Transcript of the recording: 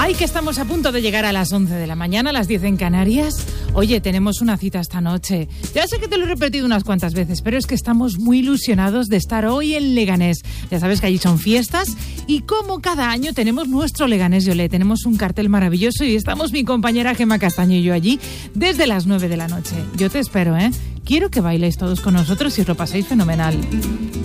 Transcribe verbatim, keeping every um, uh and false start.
Ay, que estamos a punto de llegar a las once de la mañana, a las diez en Canarias. Oye, tenemos una cita esta noche. Ya sé que te lo he repetido unas cuantas veces, pero es que estamos muy ilusionados de estar hoy en Leganés. Ya sabes que allí son fiestas y como cada año tenemos nuestro Leganés Yolé. Tenemos un cartel maravilloso y estamos mi compañera Gemma Castaño y yo allí desde las nueve de la noche. Yo te espero, ¿eh? Quiero que bailéis todos con nosotros y os lo paséis fenomenal.